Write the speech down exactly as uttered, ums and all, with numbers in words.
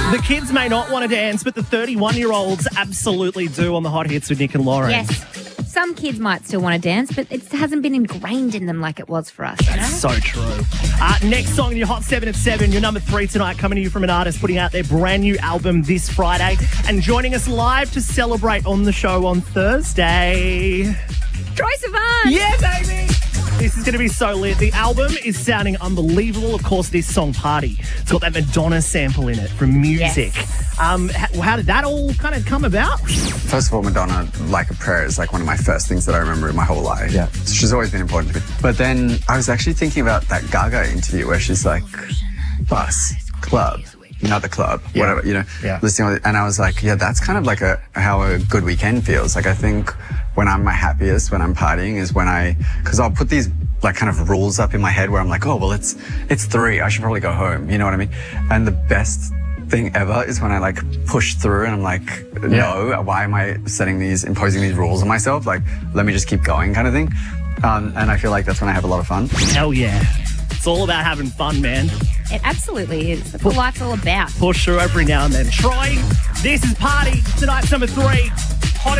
The kids may not want to dance, but the thirty-one-year-olds absolutely do on the Hot Hits with Nick and Lauren. Yes. Some kids might still want to dance, but it hasn't been ingrained in them like it was for us. You know? So true. Uh, next song in your Hot seven at seven, your number three tonight, coming to you from an artist putting out their brand new album this Friday and joining us live to celebrate on the show on Thursday. Troye Sivan! Yeah, baby! This is going to be so lit. The album is sounding unbelievable. Of course, this song, Party, it's got that Madonna sample in it from Music. Yes. Um, how, how did that all kind of come about? First of all, Madonna, Like a Prayer is like one of my first things that I remember in my whole life. Yeah. She's always been important to me. But then I was actually thinking about that Gaga interview where she's like, bus, club, not the club, Yeah. whatever, you know, Yeah. listening. And I was like, yeah, that's kind of like a how a good weekend feels. Like I think when I'm my happiest, when I'm partying is when I, because I'll put these like kind of rules up in my head where I'm like, oh, well, it's it's three. I should probably go home. You know what I mean? And the best thing ever is when I like push through and I'm like, no, why am I setting these, imposing these rules on myself? Like, let me just keep going kind of thing. Um, and I feel like that's when I have a lot of fun. Hell yeah. It's all about having fun, man. It absolutely is. That's what life's all about. Push through every now and then. Troye, this is Party. Tonight's number three.